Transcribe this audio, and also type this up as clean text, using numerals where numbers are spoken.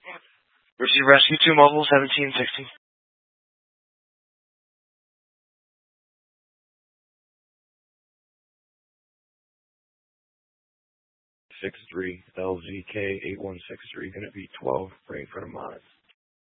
Receive Rescue 2 Mobile 1760. 63 LZK 8163, going to be 12 right in front of mine.